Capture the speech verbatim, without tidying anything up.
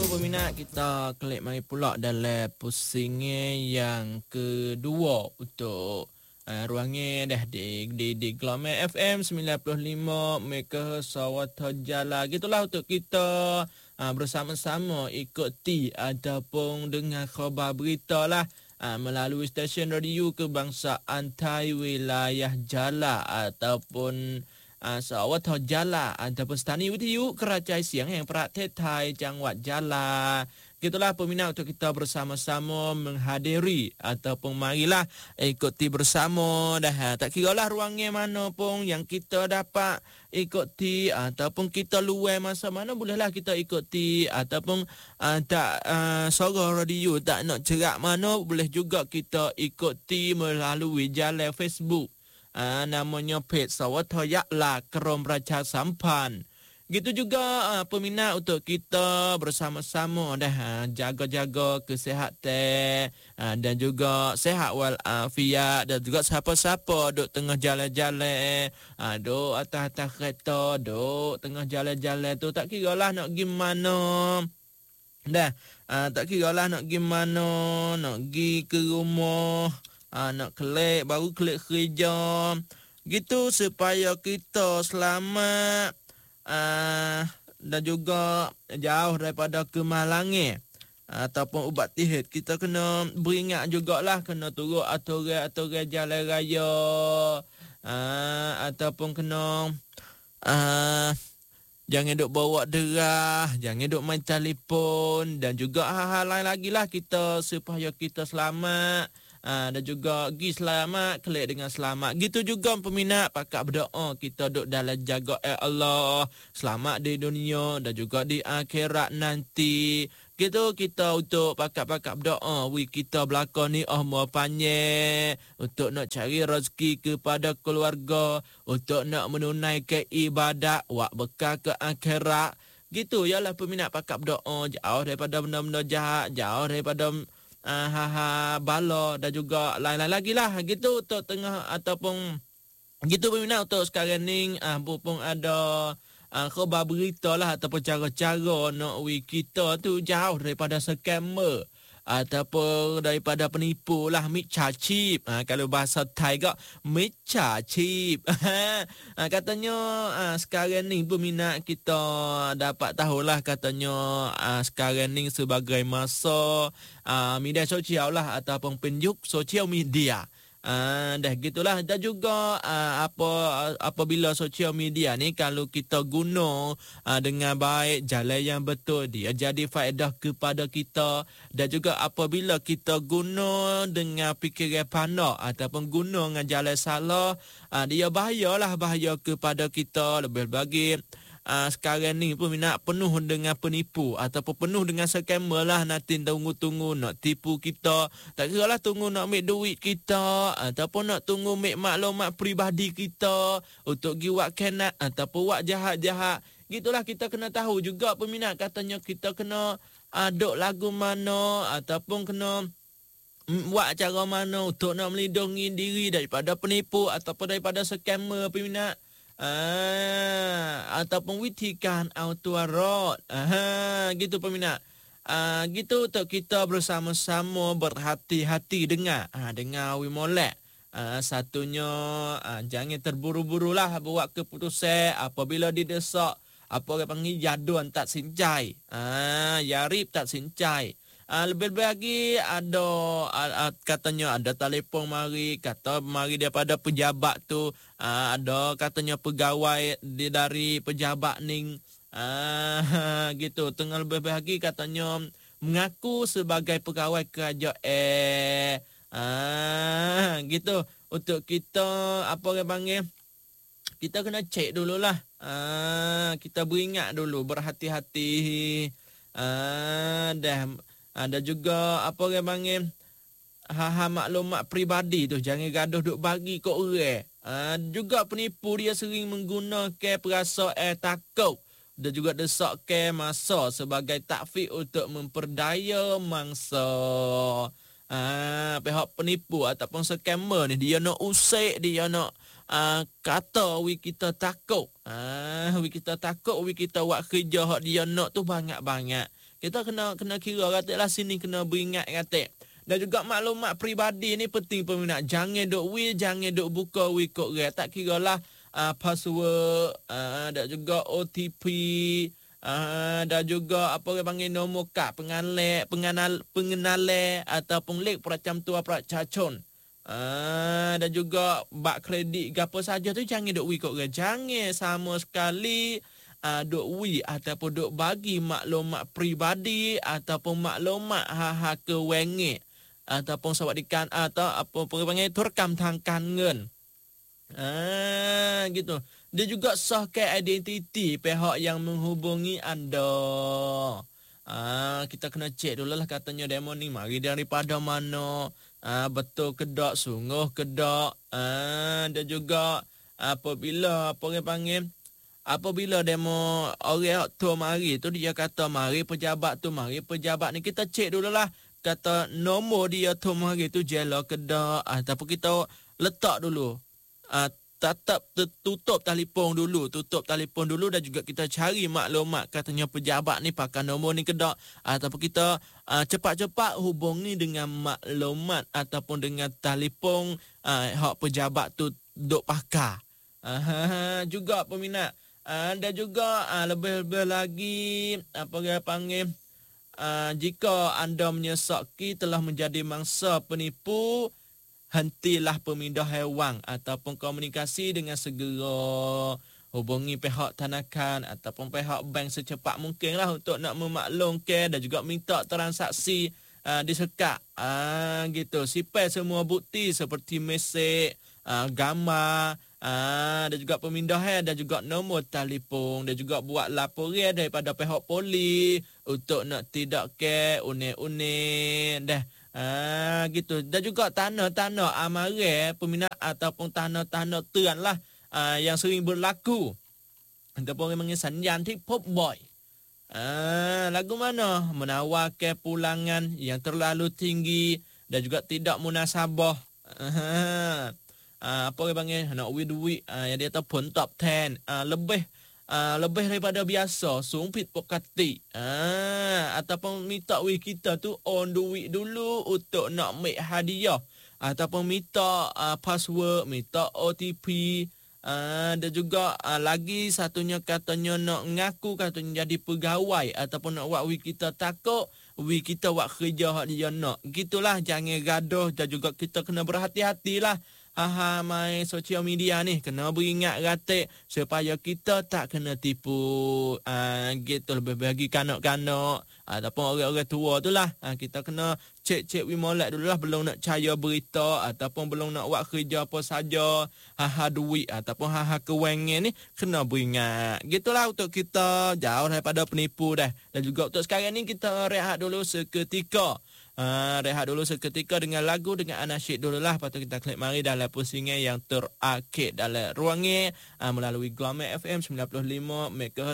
peminat, kita klik mari pula dalam pusingnya yang kedua untuk uh, ruangnya dah di di di Glamour F M sembilan puluh lima megahertz Sawata Jala. Gitulah untuk kita uh, bersama-sama ikuti ataupun dengar khabar berita lah uh, melalui stesen radio kebangsaan Thai wilayah Jala ataupun Uh, Sawata Jala ataupun stani widiu Kerajaan Siang yang Praktek Thai Jangwat Jala. Gitulah peminat untuk kita bersama-sama menghadiri ataupun marilah ikuti bersama dah. Tak kira lah ruangnya mana pun yang kita dapat ikuti ataupun kita luar masa mana bolehlah kita ikuti ataupun uh, tak uh, suara radio tak nak cerak mana boleh juga kita ikuti melalui jalan Facebook. Uh, namanya page Sawata Jala Kerom Raja Sampan. Gitu juga uh, peminat untuk kita bersama-sama dah uh, jaga-jaga kesihatan uh, dan juga sihat walafiat dan juga siapa-siapa duk tengah jalan-jalan uh, duk atas-atas kereta duk tengah jalan-jalan tu tak kira lah nak gimana dah uh, tak kira lah nak gimana nak pergi ke rumah Ah, nak klik, baru klik kerja. Gitu supaya kita selamat ah, dan juga jauh daripada kemalangan ataupun ubat tihit. Kita kena beringat jugalah, kena turut aturan-aturan jalan raya ah, ataupun kena ah, jangan duk bawa derah, jangan duk main telefon dan juga hal-hal lain lagi lah kita supaya kita selamat. Ha, dan juga pergi selamat, kelik dengan selamat. Gitu juga peminat, pakak berdoa kita duduk dalam jaga eh Allah. Selamat di dunia dan juga di akhirat nanti. Gitu kita untuk pakak-pakak berdoa. Wi kita belakang ni umur panjang. Untuk nak cari rezeki kepada keluarga. Untuk nak menunaikan ibadat. Wak bekal ke akhirat. Gitu yalah peminat pakak berdoa. Jauh daripada benda-benda jahat. Jauh daripada Uh, ha, ha, bala dan juga lain-lain lagi lah gitu untuk tengah ataupun gitu peminat untuk sekarang ni uh, pun ada uh, khabar berita lah ataupun cara-cara nak we kita tu jauh daripada scammer ataupun daripada penipu lah micha chip ha, kalau bahasa Thai kak micha chip ha, katanya ha, sekarang ni peminat kita dapat tahulah katanya ha, sekarang ni sebagai masa ha, media sosial lah ataupun penjuk sosial media. Ah, dah gitulah dan juga ah, apa apabila sosial media ni kalau kita guna ah, dengan baik jalan yang betul dia jadi faedah kepada kita dan juga apabila kita guna dengan fikiran pandai ataupun guna dengan jalan salah ah, dia bahayalah bahaya kepada kita lebih bagi Uh, sekarang ni peminat penuh dengan penipu ataupun penuh dengan scammer lah nanti tunggu-tunggu nak tipu kita. Tak kira lah tunggu nak ambil duit kita ataupun nak tunggu ambil maklumat peribadi kita untuk pergi buat kenat ataupun buat jahat-jahat. Gitulah kita kena tahu juga peminat katanya kita kena aduk uh, lagu mana ataupun kena buat cara mana untuk nak melindungi diri daripada penipu ataupun daripada scammer peminat. Ah, ataupun witikan auto road. Ah, gitu peminat. Ah, gitu untuk kita bersama-sama berhati-hati dengar. Ah, dengar we molek. Ah, satunya ah, jangan terburu-buru lah buat keputusan apabila didesak apa orang panggil jaduan tak sincai. Ah, yarib tak sincai. Uh, lebih-lebih lagi ada uh, uh, katanya ada telefon mari kata mari daripada pejabat tu uh, ada katanya pegawai di dari pejabat ni uh, gitu tengah lebih lagi katanya mengaku sebagai pegawai kerajaan eh uh, gitu untuk kita apa orang panggil kita kena cek dululah uh, kita beringat dulu berhati-hati uh, dah. Ada juga apa orang panggil ha-ha maklumat peribadi tu jangan gaduh duk bagi kat orang. Ha, juga penipu dia sering menggunakan perasaan takut dan juga desakkan masa sebagai takfik untuk memperdaya mangsa. Ha, pihak penipu ataupun scammer ni dia nak usik, dia nak uh, kata we kita takut. Ha, we kita takut, we kita buat kerja hak dia nak tu banyak-banyak. Kita kena kena kira katalah sini kena beringat kata. Dan juga maklumat peribadi ni penting peminat. Jangan duk wi, jangan duk buka wi kod red. Tak kiralah uh, password, uh, dan juga O T P, uh, dan juga apa orang panggil nombor kad pengalek, pengenal, pengenalan ataupun link peracam tua peracacun. Uh, dan juga bak kredit ke apa saja tu jangan duk wi kod red. Jangan sama sekali Uh, duk wi ataupun duk bagi maklumat peribadi ataupun maklumat ha-ha kewengek ataupun sawadikan atau apa panggil turkam tangkan ngen. Ah gitu. Dia juga sahkan identiti pihak yang menghubungi anda. Ah kita kena cek dulu lah katanya demo ni mari daripada mana. Ah betul ke tak, sungguh ke tak. Ah dan juga apabila apa orang panggil apabila demo orang tu mari tu dia kata mari pejabat tu mari pejabat ni kita cek dululah kata nombor dia tu mari tu jela ke dak ataupun kita letak dulu uh, tetap tutup telefon dulu tutup telefon dulu dan juga kita cari maklumat katanya pejabat ni pakai nombor ni ke dak ataupun kita uh, cepat-cepat hubungi dengan maklumat ataupun dengan telefon uh, hak pejabat tu duk pakai. Uh, juga peminat Uh, dan juga uh, lebih-lebih lagi apa dia panggil uh, jika anda menyesaki telah menjadi mangsa penipu, hentilah pemindah hewan ataupun komunikasi dengan segera. Hubungi pihak tanakan ataupun pihak bank secepat mungkin lah untuk nak memaklumkan dan juga minta transaksi uh, disekat. Uh, gitu. Simpan semua bukti seperti mesej, uh, gambar, Ah, dan juga pemindahan dan juga nombor telefon dan juga buat laporan daripada pihak polis untuk nak tidak ke unik-unik dah. Ah, gitu. Dan juga tanda-tanda amaran peminat ataupun tanda-tanda teran lah ah, yang sering berlaku. Ataupun orang panggil sanjang pop boy. Ah, lagu mana menawarkan pulangan yang terlalu tinggi dan juga tidak munasabah. Ah, Uh, apa orang panggil nak win duit uh, yang dia tahu pun top ten uh, lebih uh, lebih daripada biasa sumpit pokati uh, ataupun minta win kita tu on duit dulu untuk nak make hadiah ataupun minta uh, password, minta O T P uh, dan juga uh, lagi satunya katanya nak ngaku katanya jadi pegawai ataupun nak buat win kita takut win kita buat kerja hak dia nak gitulah. Jangan gaduh dan juga kita kena berhati-hatilah. Aha, main sosial media ni kena beringat ratik supaya kita tak kena tipu. Ah, gitu lebih bagi kanak-kanak ataupun orang-orang tua tu lah. Ah, kita kena cek-cek wimolek dulu lah belum nak percaya berita ataupun belum nak buat kerja apa saja. Haha duit ataupun haha kewangan ni kena beringat. Gitulah untuk kita jauh daripada penipu dah. Dan juga untuk sekarang ni kita rehat dulu seketika. Uh, rehat dulu seketika dengan lagu dengan anasyid dulu lah. Lepas tu kita klik mari dalam pusingan yang terakhir dalam ruangnya uh, melalui Glamour F M sembilan puluh lima megahertz